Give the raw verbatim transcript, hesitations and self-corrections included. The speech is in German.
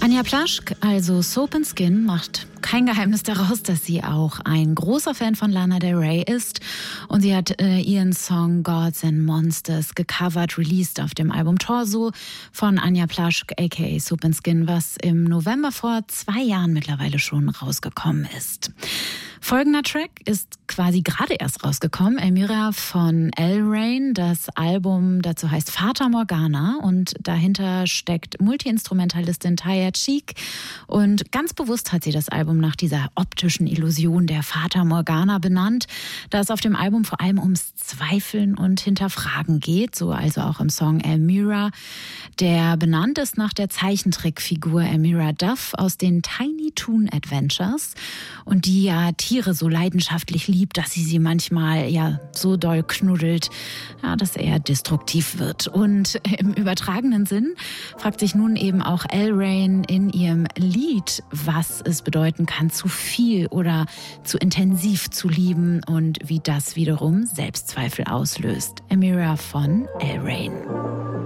Anja Plaschk, also Soap and Skin, macht kein Geheimnis daraus, dass sie auch ein großer Fan von Lana Del Rey ist. Und sie hat äh, ihren Song Gods and Monsters gecovert, released auf dem Album Torso von Anja Plaschk, aka Soap and Skin, was im November vor zwei Jahren mittlerweile schon rausgekommen ist. Folgender Track ist quasi gerade erst rausgekommen. Elmira von L-Rain. Das Album dazu heißt Fata Morgana und dahinter steckt Multiinstrumentalistin Taya Cheek. Und ganz bewusst hat sie das Album nach dieser optischen Illusion der Fata Morgana benannt, da es auf dem Album vor allem ums Zweifeln und Hinterfragen geht, so also auch im Song Elmira, der benannt ist nach der Zeichentrickfigur Elmira Duff aus den Tiny Toon Adventures und die ja Tiere so leidenschaftlich liebt, dass sie sie manchmal ja so doll knuddelt, ja, dass er destruktiv wird. Und im übertragenen Sinn fragt sich nun eben auch L-Rain in ihrem Lied, was es bedeuten kann, zu viel oder zu intensiv zu lieben und wie das wiederum Selbstzweifel auslöst. Elmira von L-Rain.